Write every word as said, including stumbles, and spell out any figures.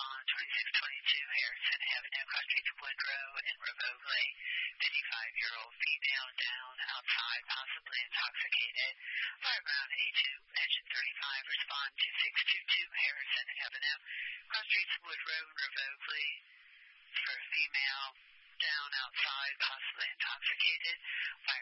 respond twenty-six twenty-two Harrison Avenue, Cross Streets Woodrow and Revogely, fifty-five-year-old female down outside, possibly intoxicated. Fireground A two, engine thirty-five, respond to six two two Harrison Avenue, Cross Streets Woodrow and Revogely for a female down outside, possibly intoxicated.